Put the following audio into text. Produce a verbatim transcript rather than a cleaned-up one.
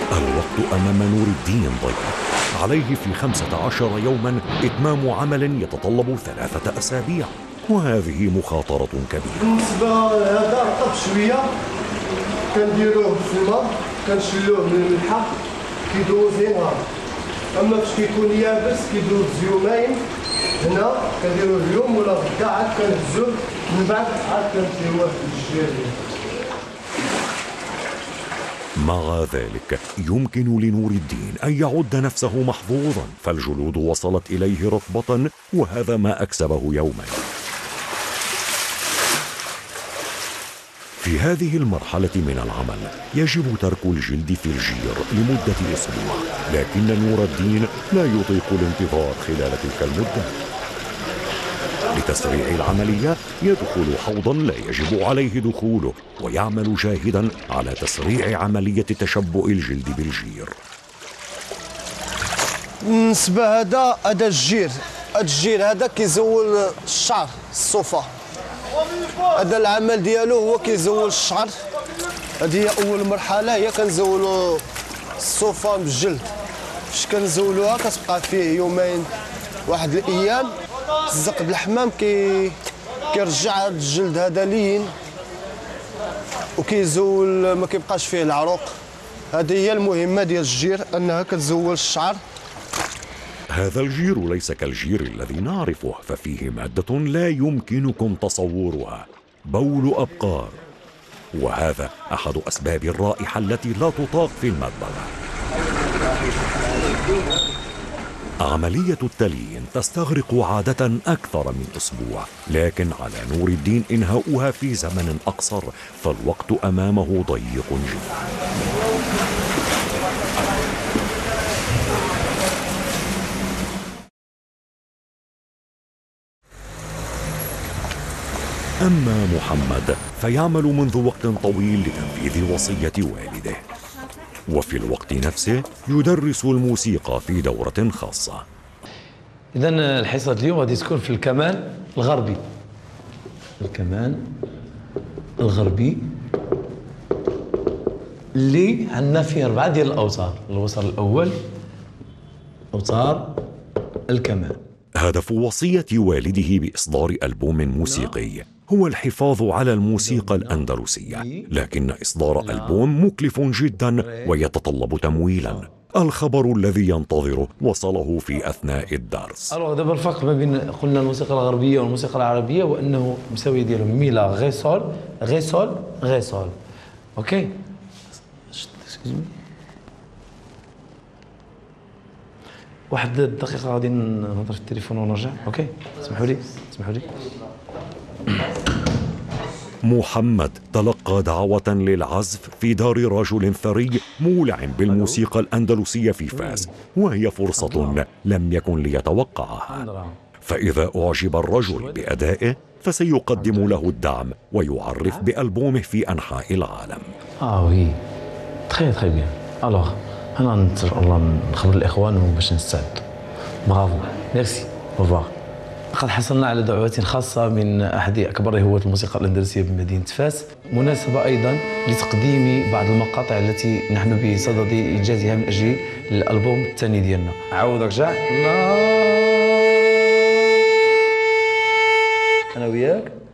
الوقت أمام نور الدين ضيق، عليه في خمسة عشر يوما إتمام عمل يتطلب ثلاثة أسابيع، وهذه مخاطرة كبيرة. بالنسبة لهذا رطب شوية كنديروه في الماء كنشلوه من الملحة كيدوز نهار، أما باش كيكون يابس كيدوز يومين. هنا كنديروه اليوم ولا غدا عاد كنهزوه من بعد عاد كنمشيوه للجير. مع ذلك يمكن لنور الدين أن يعد نفسه محظوظا، فالجلود وصلت إليه رطبة، وهذا ما أكسبه يومين. في هذه المرحلة من العمل يجب ترك الجلد في الجير لمدة أسبوع، لكن نور الدين لا يطيق الانتظار خلال تلك المدة. لتسريع العملية يدخل حوضا لا يجب عليه دخوله، ويعمل جاهدا على تسريع عملية تشبؤ الجلد بالجير. بالنسبة هذا هذا الجير، هذا الجير هذا كيزول الشعر الصوفة. هذا العمل ديالو هو كيزول الشعر. هذه هي أول مرحلة، هي كنزولو الصوفة بالجلد. فاش كنزولوها كتبقى فيه يومين واحد الأيام. تزق بالحمام كي كيرجع هذا الجلد هذا لين وكيزول ما كيبقاش فيه العروق. هذه هي المهمة ديال الجير، أنها كتزول الشعر. هذا الجير ليس كالجير الذي نعرفه، ففيه مادة لا يمكنكم تصورها، بول أبقار، وهذا أحد أسباب الرائحة التي لا تطاق في المدبغ. عملية التليين تستغرق عادة أكثر من أسبوع، لكن على نور الدين إنهاؤها في زمن أقصر، فالوقت أمامه ضيق جدا. أما محمد فيعمل منذ وقت طويل لتنفيذ وصية والده، وفي الوقت نفسه يدرس الموسيقى في دورة خاصة. إذن الحصة اليوم غادي تكون في الكمان الغربي. الكمان الغربي اللي عندنا فيه أربعة ديال الأوتار، الوتر الأول أوتار الكمان. هدف وصية والده بإصدار ألبوم موسيقي هو الحفاظ على الموسيقى الأندلسية، لكن إصدار ألبوم مكلف جدا ويتطلب تمويلا. الخبر الذي ينتظره وصله في أثناء الدرس. دابا الفرق ما بين قلنا الموسيقى الغربية والموسيقى العربية هو أنه المساوية ديالهم مي لا غي سول غي سول غي سول. أوكي واحد الدقيقة غادي نهضر في التليفون ونرجع. أوكي اسمحوا لي اسمحوا لي. محمد تلقى دعوة للعزف في دار رجل ثري مولع بالموسيقى الأندلسية في فاس، وهي فرصة لم يكن ليتوقعها، فإذا أعجب الرجل بأدائه فسيقدم له الدعم ويعرف بألبومه في أنحاء العالم. آه وي تخي تخي بيان. ألوغ أنا ننتظر الله نخبر الإخوان باش نستعد. برافو ميرسي أوفوار. قد حصلنا على دعوة خاصة من أحد أكبر هواة الموسيقى الأندلسية بمدينة فاس، مناسبة أيضا لتقديم بعض المقاطع التي نحن بصدد إنجازها من أجل الألبوم الثاني ديالنا. عاودك جاع أنا وياك.